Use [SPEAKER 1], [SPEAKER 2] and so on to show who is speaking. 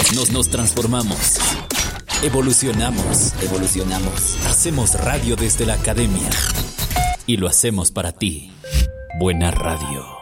[SPEAKER 1] Nos transformamos. Evolucionamos. Hacemos radio desde la academia. Y lo hacemos para ti. Buena radio.